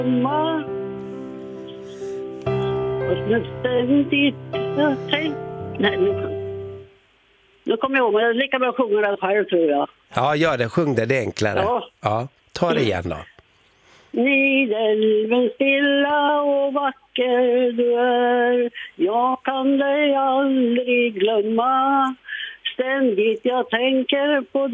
glömma. Och ständigt jag tänker... Nej, nu kommer jag ihåg, men jag är lika bra att sjunga den själv, tror jag. Ja, gör det. Sjung det, det är enklare. Ja, ta det igen då. Nidelven stilla och vacker du är, jag kan dig aldrig glömma. Ständigt jag tänker på